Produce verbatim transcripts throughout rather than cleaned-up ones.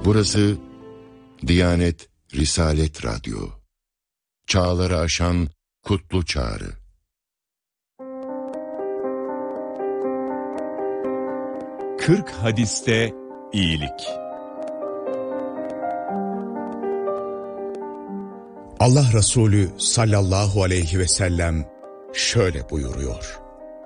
Burası Diyanet Risalet Radyo. Çağları aşan kutlu çağrı. kırk hadiste iyilik. Allah Resulü sallallahu aleyhi ve sellem şöyle buyuruyor: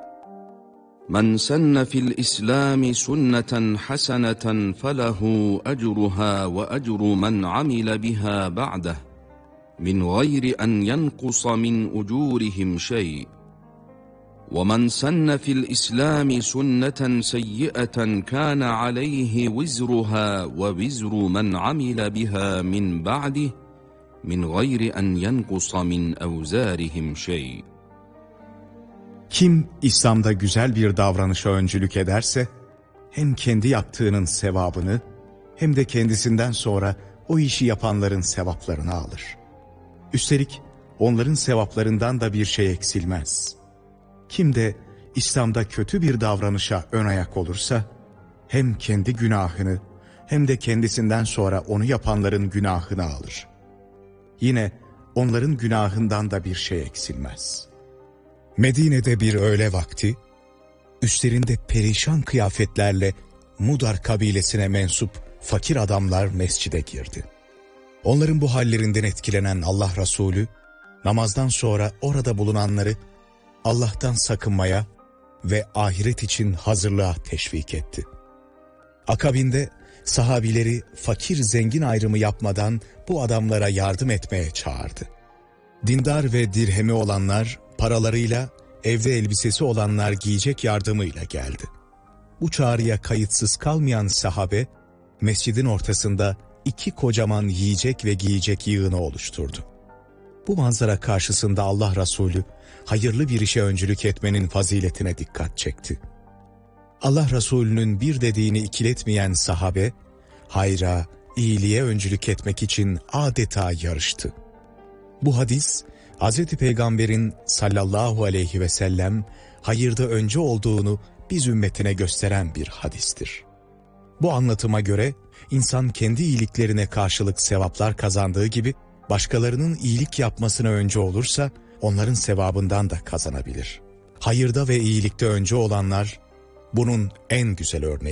Men senne fil İslami sünneten haseneten felehu ecruha ve ecru men amile biha ba'deh min gayri en yenkusa min ucurihim şey. وَمَنْ سَنَّ فِي الْإِسْلَامِ سُنَّةً سَيِّئَةً كَانَ عَلَيْهِ وِزْرُهَا وَوِزْرُ مَنْ عَمِلَ بِهَا مِنْ بَعْدِهِ مِنْ غَيْرِ أَنْ يَنْقُصَ مِنْ أَوْزَارِهِمْ شَيْءٍ. Kim İslam'da güzel bir davranışa öncülük ederse, hem kendi yaptığının sevabını, hem de kendisinden sonra o işi yapanların sevaplarını alır. Üstelik onların sevaplarından da bir şey eksilmez. Kim de İslam'da kötü bir davranışa ön ayak olursa, hem kendi günahını hem de kendisinden sonra onu yapanların günahını alır. Yine onların günahından da bir şey eksilmez. Medine'de bir öğle vakti, üstlerinde perişan kıyafetlerle Mudar kabilesine mensup fakir adamlar mescide girdi. Onların bu hallerinden etkilenen Allah Resulü, namazdan sonra orada bulunanları Allah'tan sakınmaya ve ahiret için hazırlığa teşvik etti. Akabinde sahabileri fakir zengin ayrımı yapmadan bu adamlara yardım etmeye çağırdı. Dindar ve dirhemi olanlar paralarıyla, evde elbisesi olanlar giyecek yardımıyla geldi. Bu çağrıya kayıtsız kalmayan sahabe, mescidin ortasında iki kocaman yiyecek ve giyecek yığını oluşturdu. Bu manzara karşısında Allah Resulü, hayırlı bir işe öncülük etmenin faziletine dikkat çekti. Allah Resulü'nün bir dediğini ikiletmeyen sahabe, hayra, iyiliğe öncülük etmek için adeta yarıştı. Bu hadis, Hazreti Peygamber'in sallallahu aleyhi ve sellem hayırda önce olduğunu biz ümmetine gösteren bir hadistir. Bu anlatıma göre insan kendi iyiliklerine karşılık sevaplar kazandığı gibi, başkalarının iyilik yapmasına önce olursa onların sevabından da kazanabilir. Hayırda ve iyilikte önce olanlar bunun en güzel örneği.